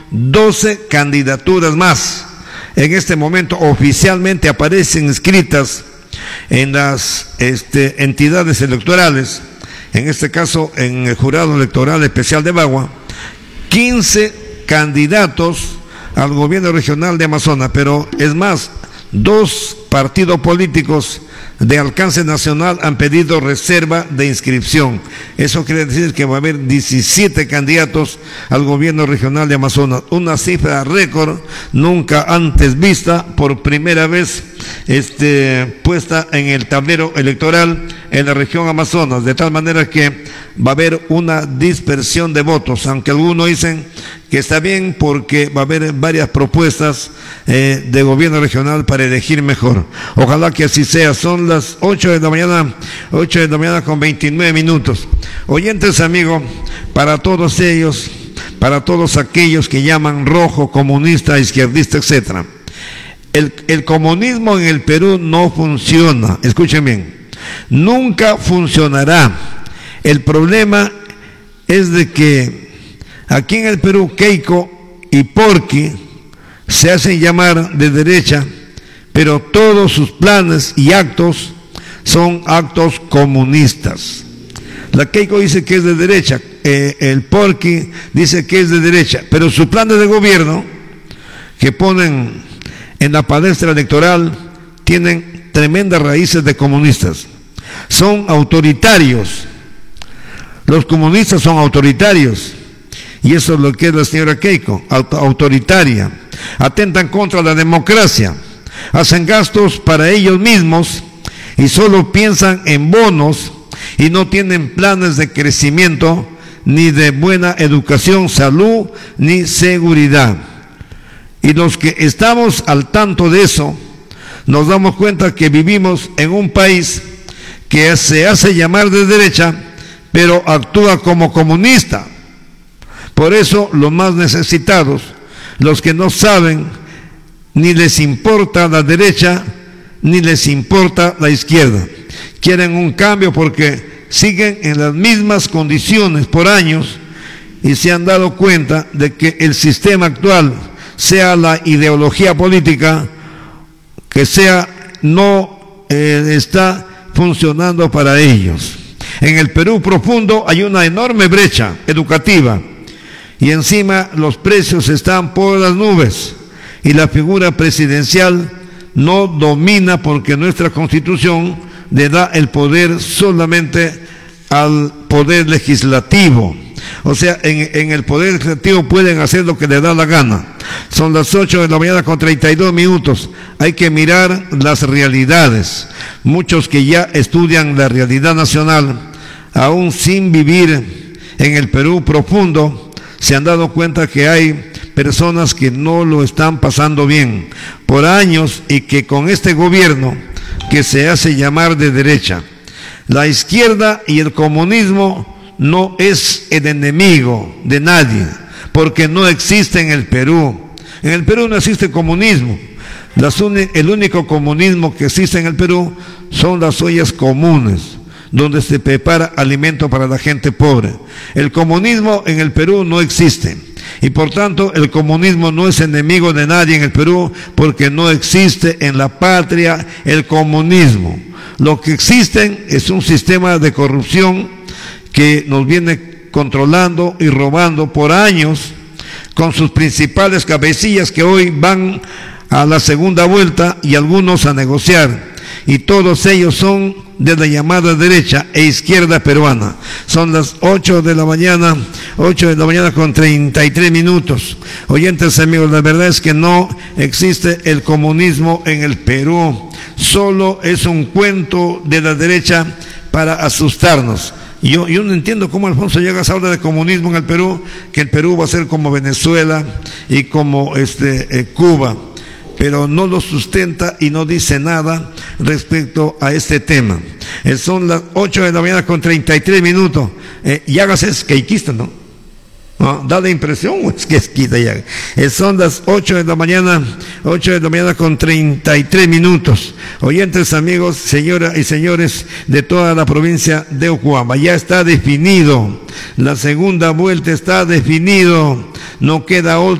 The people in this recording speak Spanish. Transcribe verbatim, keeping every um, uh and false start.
doce candidaturas más. En este momento oficialmente aparecen inscritas en las este, entidades electorales, en este caso en el Jurado Electoral Especial de Bagua, quince candidatos al gobierno regional de Amazonas, pero es más, dos partidos políticos de alcance nacional han pedido reserva de inscripción. Eso quiere decir que va a haber diecisiete candidatos al gobierno regional de Amazonas, una cifra récord nunca antes vista, por primera vez este, puesta en el tablero electoral en la región Amazonas, de tal manera que va a haber una dispersión de votos, aunque algunos dicen que está bien porque va a haber varias propuestas eh, de gobierno regional para elegir mejor. Ojalá que así sea. Son las ocho de la mañana, ocho de la mañana con veintinueve minutos. Oyentes amigos, para todos ellos, para todos aquellos que llaman rojo, comunista, izquierdista, etcétera. El, el comunismo en el Perú no funciona. Escuchen bien, nunca funcionará. El problema es de que aquí en el Perú, Keiko y Porky se hacen llamar de derecha, pero todos sus planes y actos son actos comunistas. La Keiko dice que es de derecha, eh, el Porky dice que es de derecha, pero sus planes de gobierno que ponen en la palestra electoral tienen tremendas raíces de comunistas. Son autoritarios. Los comunistas son autoritarios. Y eso es lo que es la señora Keiko, autoritaria. Atentan contra la democracia, hacen gastos para ellos mismos y solo piensan en bonos y no tienen planes de crecimiento, ni de buena educación, salud, ni seguridad. Y los que estamos al tanto de eso, nos damos cuenta que vivimos en un país que se hace llamar de derecha, pero actúa como comunista. Por eso los más necesitados, los que no saben, ni les importa la derecha, ni les importa la izquierda, quieren un cambio porque siguen en las mismas condiciones por años y se han dado cuenta de que el sistema actual, sea la ideología política que sea, no eh, está funcionando para ellos. En el Perú profundo hay una enorme brecha educativa y encima los precios están por las nubes y la figura presidencial no domina porque nuestra Constitución le da el poder solamente al poder legislativo. O sea, en, en el poder legislativo pueden hacer lo que les da la gana. Son las ocho de la mañana con treinta y dos minutos. Hay que mirar las realidades. Muchos que ya estudian la realidad nacional, aún sin vivir en el Perú profundo, se han dado cuenta que hay personas que no lo están pasando bien por años y que con este gobierno que se hace llamar de derecha, la izquierda y el comunismo no es el enemigo de nadie, porque no existe en el Perú. En el Perú no existe comunismo. Las uni- el único comunismo que existe en el Perú son las ollas comunes, donde se prepara alimento para la gente pobre. El comunismo en el Perú no existe. Y por tanto, el comunismo no es enemigo de nadie en el Perú, porque no existe en la patria el comunismo. Lo que existe es un sistema de corrupción que nos viene controlando y robando por años, con sus principales cabecillas que hoy van a la segunda vuelta y algunos a negociar. Y todos ellos son de la llamada derecha e izquierda peruana. Son las ocho de la mañana, ocho de la mañana con treinta y tres minutos. Oyentes amigos, la verdad es que no existe el comunismo en el Perú. Solo es un cuento de la derecha para asustarnos. Yo, yo no entiendo cómo Alfonso Llagas habla de comunismo en el Perú, que el Perú va a ser como Venezuela y como este, eh, Cuba, pero no lo sustenta y no dice nada respecto a este tema. Eh, son las ocho de la mañana con treinta y tres minutos. Eh, Llagas es queiquista, ¿no? ¿No? ¿Da la impresión o es que es quita Llagas? Eh, son las ocho de la mañana, ocho de la mañana con treinta y tres minutos. Oyentes amigos, señoras y señores de toda la provincia de Ocuama, ya está definido. La segunda vuelta está definido. No queda otra.